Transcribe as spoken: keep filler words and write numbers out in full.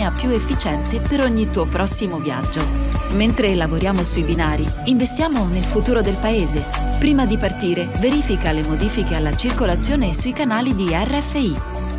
linea più efficiente per ogni tuo prossimo viaggio. Mentre lavoriamo sui binari, investiamo nel futuro del paese. Prima di partire, verifica le modifiche alla circolazione sui canali di R F I.